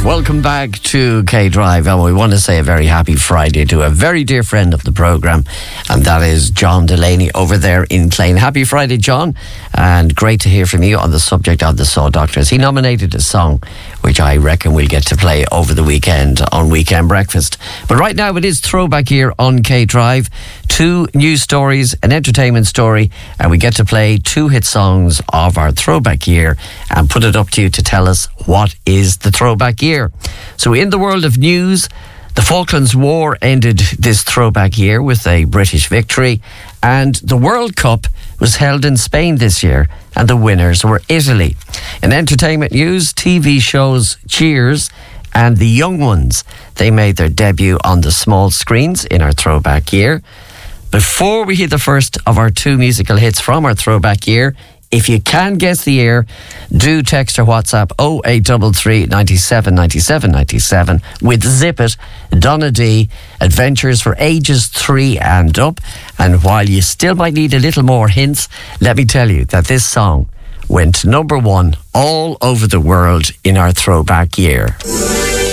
Welcome back to K Drive, and we want to say a very happy Friday to a very dear friend of the programme, and that is John Delaney over there in Clane. Happy Friday, John, and great to hear from you on the subject of the Saw Doctors. He nominated a song which I reckon we'll get to play over the weekend on Weekend Breakfast. But right now it is Throwback Year on K Drive. 2 news stories, an entertainment story, and we get to play 2 hit songs of our Throwback Year and put it up to you to tell us what is the Throwback Year. So in the world of news, the Falklands War ended this Throwback Year with a British victory, and the World Cup was held in Spain this year, and the winners were Italy. In entertainment news, TV shows Cheers and The Young Ones, they made their debut on the small screens in our Throwback Year. Before we hear the first of our 2 musical hits from our Throwback Year, if you can guess the year, do text or WhatsApp 0833 97 97 97 with Zip It, Donna D, Adventures for ages 3 and up. And while you still might need a little more hints, let me tell you that this song went number 1 all over the world in our Throwback Year.